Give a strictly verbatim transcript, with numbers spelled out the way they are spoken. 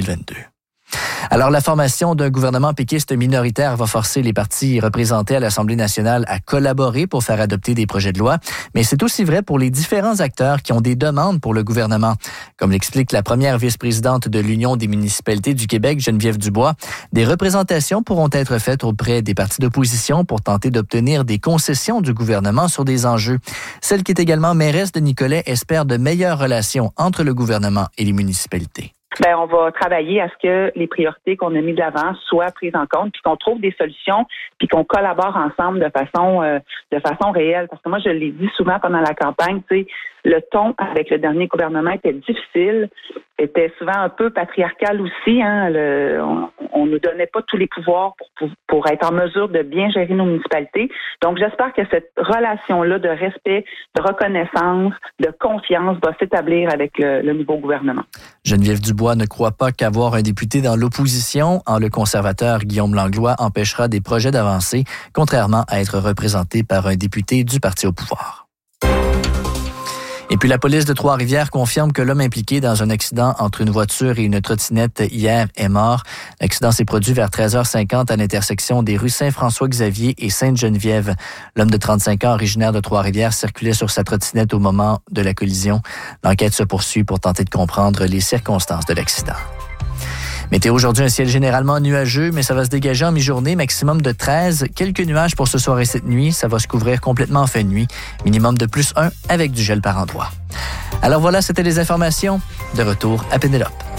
mille vingt-deux. Alors, la formation d'un gouvernement péquiste minoritaire va forcer les partis représentés à l'Assemblée nationale à collaborer pour faire adopter des projets de loi, mais c'est aussi vrai pour les différents acteurs qui ont des demandes pour le gouvernement. Comme l'explique la première vice-présidente de l'Union des municipalités du Québec, Geneviève Dubois, des représentations pourront être faites auprès des partis d'opposition pour tenter d'obtenir des concessions du gouvernement sur des enjeux. Celle qui est également mairesse de Nicolet espère de meilleures relations entre le gouvernement et les municipalités. Ben, on va travailler à ce que les priorités qu'on a mises de l'avant soient prises en compte, puis qu'on trouve des solutions, puis qu'on collabore ensemble de façon euh, de façon réelle. Parce que moi, je l'ai dit souvent pendant la campagne, tu sais, le ton avec le dernier gouvernement était difficile, était souvent un peu patriarcal aussi. Hein, le, on, on ne donnait pas tous les pouvoirs pour, pour, pour être en mesure de bien gérer nos municipalités. Donc, j'espère que cette relation-là de respect, de reconnaissance, de confiance va s'établir avec le, le nouveau gouvernement. Geneviève Dubois ne croit pas qu'avoir un député dans l'opposition, en le conservateur Guillaume Langlois, empêchera des projets d'avancer, contrairement à être représenté par un député du parti au pouvoir. Et puis la police de Trois-Rivières confirme que l'homme impliqué dans un accident entre une voiture et une trottinette hier est mort. L'accident s'est produit vers treize heures cinquante à l'intersection des rues Saint-François-Xavier et Sainte-Geneviève. L'homme de trente-cinq ans, originaire de Trois-Rivières, circulait sur sa trottinette au moment de la collision. L'enquête se poursuit pour tenter de comprendre les circonstances de l'accident. Météo aujourd'hui, un ciel généralement nuageux, mais ça va se dégager en mi-journée, maximum de treize. Quelques nuages pour ce soir et cette nuit. Ça va se couvrir complètement en fin de nuit. Minimum de plus un avec du gel par endroit. Alors voilà, c'était les informations. De retour à Pénélope.